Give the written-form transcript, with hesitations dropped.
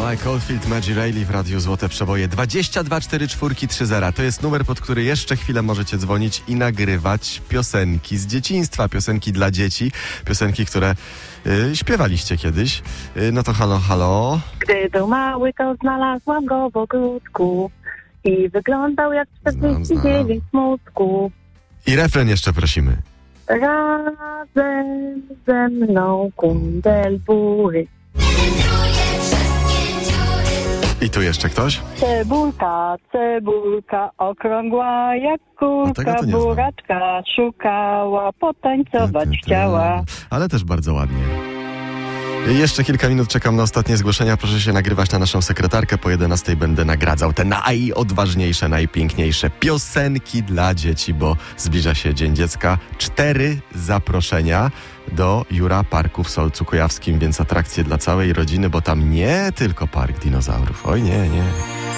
Mike Oldfield, Maggie Reilly w Radiu Złote Przeboje. 22 44 30. To jest numer, pod który jeszcze chwilę możecie dzwonić i nagrywać piosenki z dzieciństwa. Piosenki dla dzieci. Piosenki, które śpiewaliście kiedyś. No to halo, halo. Gdy był mały, to znalazłam go w ogródku i wyglądał jak 49 mózgów. I refren jeszcze prosimy. Razem ze mną kundelbury. I tu jeszcze ktoś? Cebulka, cebulka, okrągła jak kulka, to nie buraczka szukała, potańcować chciała. Ale też bardzo ładnie. Jeszcze kilka minut czekam na ostatnie zgłoszenia. Proszę się nagrywać na naszą sekretarkę. Po 11 będę nagradzał te najodważniejsze, najpiękniejsze piosenki dla dzieci, bo zbliża się Dzień Dziecka. 4 zaproszenia do Jura Parku w Solcu Kujawskim, więc atrakcje dla całej rodziny, bo tam nie tylko park dinozaurów. Oj, nie.